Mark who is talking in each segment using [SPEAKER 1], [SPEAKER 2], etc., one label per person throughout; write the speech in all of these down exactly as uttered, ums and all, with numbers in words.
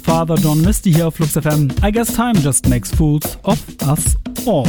[SPEAKER 1] Father John Misty hier auf Flux F M. I guess time just makes fools of us all.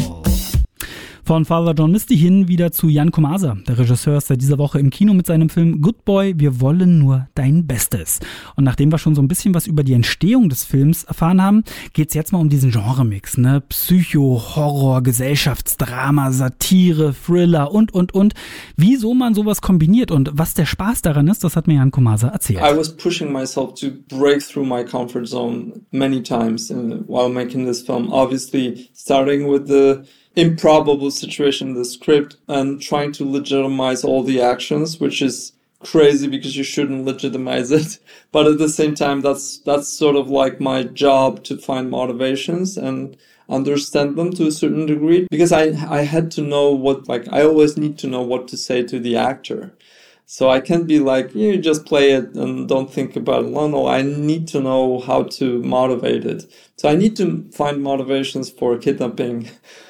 [SPEAKER 1] Von Father John Misty hin wieder zu Jan Komasa. Der Regisseur ist seit dieser Woche im Kino mit seinem Film Good Boy, wir wollen nur dein Bestes. Und nachdem wir schon so ein bisschen was über die Entstehung des Films erfahren haben, geht's jetzt mal um diesen Genremix, ne? Psycho, Horror, Gesellschaftsdrama, Satire, Thriller und, und, und. Wieso man sowas kombiniert und was der Spaß daran ist, das hat mir Jan Komasa erzählt.
[SPEAKER 2] I was pushing myself to break through my comfort zone many times in, while making this film. Obviously, starting with the improbable situation in the script and trying to legitimize all the actions, which is crazy because you shouldn't legitimize it. But at the same time, that's that's sort of like my job to find motivations and understand them to a certain degree. Because I I had to know what, like, I always need to know what to say to the actor. So I can't be like, you just play it and don't think about it. No, no, I need to know how to motivate it. So I need to find motivations for kidnapping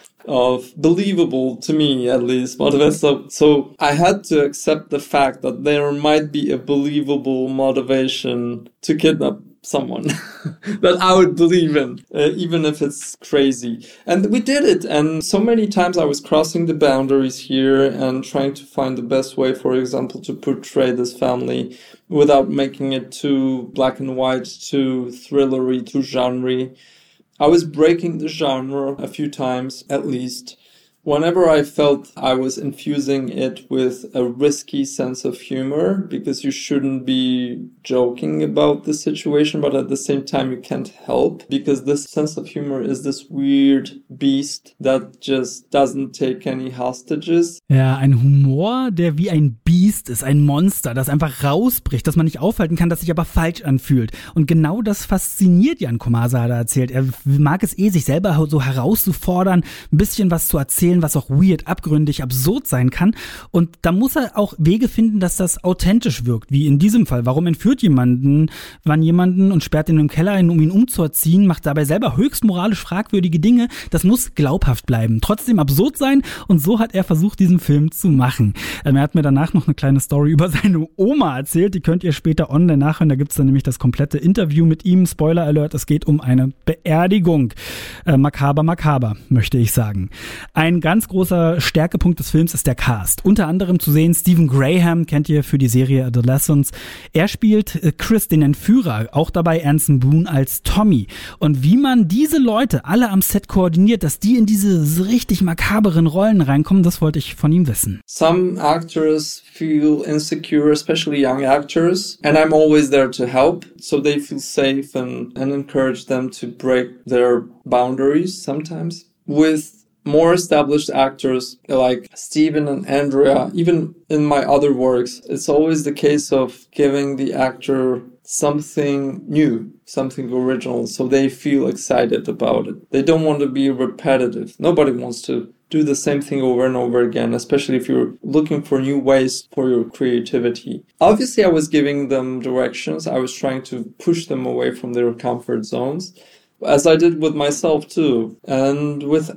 [SPEAKER 2] of believable, to me at least, motivation. So, so I had to accept the fact that there might be a believable motivation to kidnap someone that I would believe in, uh, even if it's crazy. And we did it. And so many times I was crossing the boundaries here and trying to find the best way, for example, to portray this family without making it too black and white, too thrillery, too genre. I was breaking the genre a few times, at least, whenever I felt I was infusing it with a risky sense of humor, because you shouldn't be joking about the situation, but at the same time you can't help, because this sense of humor is this weird beast that just doesn't take any hostages.
[SPEAKER 1] Ja, ein Humor, der wie ein Biest ist, ein Monster, das einfach rausbricht, das man nicht aufhalten kann, das sich aber falsch anfühlt. Und genau das fasziniert Jan Komasa, hat er erzählt. Er mag es eh, sich selber so herauszufordern, ein bisschen was zu erzählen, was auch weird, abgründig, absurd sein kann. Und da muss er auch Wege finden, dass das authentisch wirkt, wie in diesem Fall. Warum entführt jemanden, wann jemanden und sperrt ihn im Keller ein, um ihn umzuerziehen, macht dabei selber höchst moralisch fragwürdige Dinge. Das muss glaubhaft bleiben, trotzdem absurd sein, und so hat er versucht, diesen Film zu machen. Ähm, er hat mir danach noch eine kleine Story über seine Oma erzählt, die könnt ihr später online nachhören. Da gibt's dann nämlich das komplette Interview mit ihm. Spoiler Alert, es geht um eine Beerdigung. Äh, makaber, makaber, möchte ich sagen. Ein ganz großer Stärkepunkt des Films ist der Cast. Unter anderem zu sehen Stephen Graham, kennt ihr für die Serie Adolescence. Er spielt Chris, den Entführer, auch dabei Anson Boone als Tommy. Und wie man diese Leute alle am Set koordiniert, dass die in diese richtig makaberen Rollen reinkommen, das wollte ich von ihm wissen.
[SPEAKER 2] Some actors feel insecure, especially young actors, and I'm always there to help, so they feel safe and, and encourage them to break their boundaries sometimes. With more established actors like Steven and Andrea, even in my other works, it's always the case of giving the actor something new, something original, so they feel excited about it. They don't want to be repetitive. Nobody wants to do the same thing over and over again, especially if you're looking for new ways for your creativity. Obviously, I was giving them directions. I was trying to push them away from their comfort zones, as I did with myself too. And with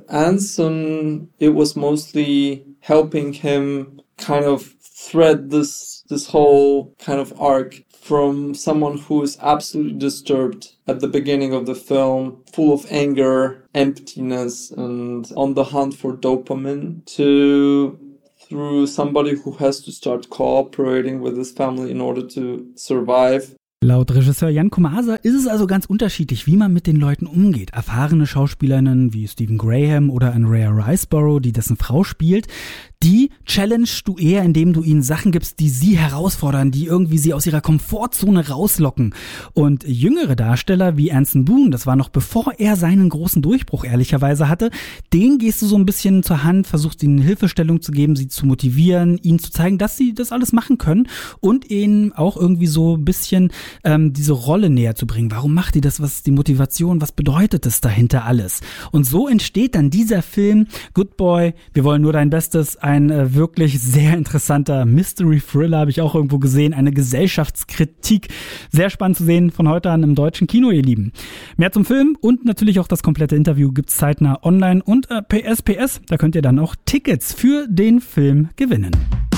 [SPEAKER 2] Anson, it was mostly helping him kind of thread this this whole kind of arc from someone who is absolutely disturbed at the beginning of the film, full of anger, emptiness, and on the hunt for dopamine, to through somebody who has to start cooperating with his family in order to survive.
[SPEAKER 1] Laut Regisseur Jan Komasa ist es also ganz unterschiedlich, wie man mit den Leuten umgeht. Erfahrene Schauspielerinnen wie Stephen Graham oder Andrea Riseborough, die dessen Frau spielt, die challengest du eher, indem du ihnen Sachen gibst, die sie herausfordern, die irgendwie sie aus ihrer Komfortzone rauslocken. Und jüngere Darsteller wie Anson Boone, das war noch bevor er seinen großen Durchbruch ehrlicherweise hatte, denen gehst du so ein bisschen zur Hand, versuchst ihnen Hilfestellung zu geben, sie zu motivieren, ihnen zu zeigen, dass sie das alles machen können und ihnen auch irgendwie so ein bisschen ähm, diese Rolle näher zu bringen. Warum macht die das? Was ist die Motivation? Was bedeutet es dahinter alles? Und so entsteht dann dieser Film Good Boy, wir wollen nur dein Bestes, ein äh, wirklich sehr interessanter Mystery-Thriller, habe ich auch irgendwo gesehen, eine Gesellschaftskritik. Sehr spannend zu sehen von heute an im deutschen Kino, ihr Lieben. Mehr zum Film und natürlich auch das komplette Interview gibt's zeitnah online und äh, P S P S, da könnt ihr dann auch Tickets für den Film gewinnen.